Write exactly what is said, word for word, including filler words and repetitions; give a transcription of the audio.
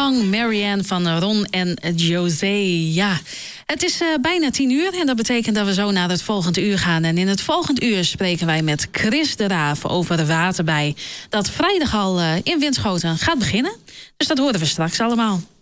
Young, Marianne van Ron en José. Ja, het is uh, bijna tien uur en dat betekent dat we zo naar het volgende uur gaan. En in het volgende uur spreken wij met Chris de Raaf over de waterbij. Dat vrijdag al uh, in Winschoten gaat beginnen. Dus dat horen we straks allemaal.